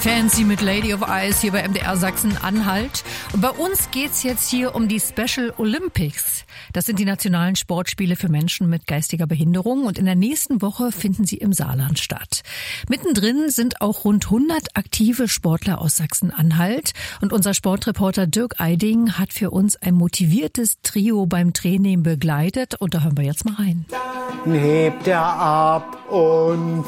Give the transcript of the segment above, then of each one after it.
Fancy mit Lady of Ice hier bei MDR Sachsen-Anhalt. Und bei uns geht's jetzt hier um die Special Olympics. Das sind die nationalen Sportspiele für Menschen mit geistiger Behinderung. Und in der nächsten Woche finden sie im Saarland statt. Mittendrin sind auch rund 100 aktive Sportler aus Sachsen-Anhalt. Und unser Sportreporter Dirk Eiding hat für uns ein motiviertes Trio beim Training begleitet. Und da hören wir jetzt mal rein. Hebt er ab und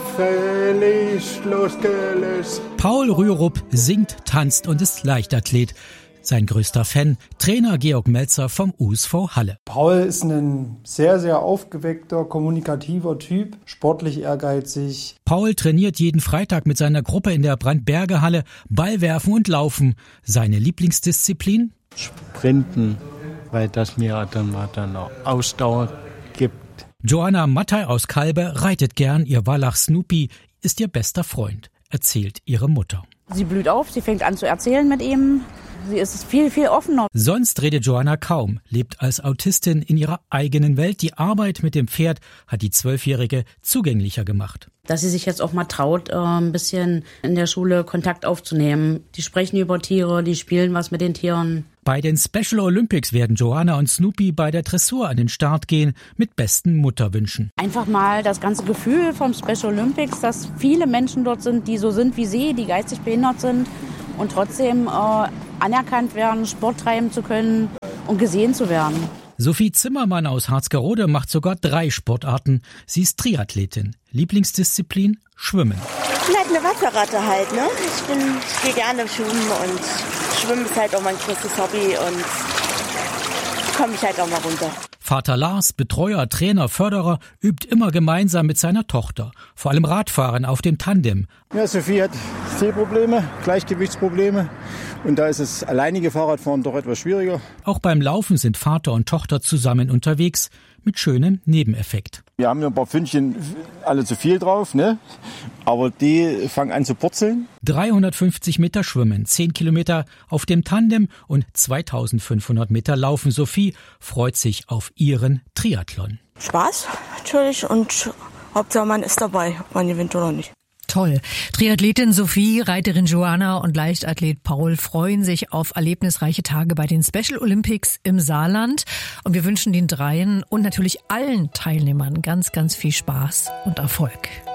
völlig losgelöst. Paul Rürup singt, tanzt und ist Leichtathlet. Sein größter Fan, Trainer Georg Melzer vom USV Halle. Paul ist ein sehr, sehr aufgeweckter, kommunikativer Typ, sportlich ehrgeizig. Paul trainiert jeden Freitag mit seiner Gruppe in der Brandberge-Halle, Ballwerfen und Laufen. Seine Lieblingsdisziplin? Sprinten, weil das mir dann auch Ausdauer gibt. Joanna Mattei aus Kalbe reitet gern, ihr Wallach Snoopy ist ihr bester Freund, erzählt ihre Mutter. Sie blüht auf, sie fängt an zu erzählen mit ihm. Sie ist viel, viel offener. Sonst redet Joanna kaum, lebt als Autistin in ihrer eigenen Welt. Die Arbeit mit dem Pferd hat die 12-Jährige zugänglicher gemacht. Dass sie sich jetzt auch mal traut, ein bisschen in der Schule Kontakt aufzunehmen. Die sprechen über Tiere, die spielen was mit den Tieren. Bei den Special Olympics werden Joanna und Snoopy bei der Dressur an den Start gehen mit besten Mutterwünschen. Einfach mal das ganze Gefühl vom Special Olympics, dass viele Menschen dort sind, die so sind wie sie, die geistig behindert sind und trotzdem anerkannt werden, Sport treiben zu können und gesehen zu werden. Sophie Zimmermann aus Harzgerode macht sogar 3 Sportarten. Sie ist Triathletin. Lieblingsdisziplin? Schwimmen. Ich bin halt eine Wasserratte halt, ne? Ich gehe gerne schwimmen und Schwimmen ist halt auch mein größtes Hobby und komme ich halt auch mal runter. Vater Lars, Betreuer, Trainer, Förderer, übt immer gemeinsam mit seiner Tochter. Vor allem Radfahren auf dem Tandem. Ja, Sophie hat Sehprobleme, Gleichgewichtsprobleme. Und da ist das alleinige Fahrradfahren doch etwas schwieriger. Auch beim Laufen sind Vater und Tochter zusammen unterwegs, mit schönem Nebeneffekt. Wir haben ja ein paar Pfündchen alle zu viel drauf, ne? Aber die fangen an zu purzeln. 350 Meter schwimmen, 10 Kilometer auf dem Tandem und 2500 Meter laufen. Sophie freut sich auf ihren Triathlon. Spaß natürlich und Hauptsache man ist dabei, ob man gewinnt oder nicht. Toll. Triathletin Sophie, Reiterin Joanna und Leichtathlet Paul freuen sich auf erlebnisreiche Tage bei den Special Olympics im Saarland. Und wir wünschen den dreien und natürlich allen Teilnehmern ganz, ganz viel Spaß und Erfolg.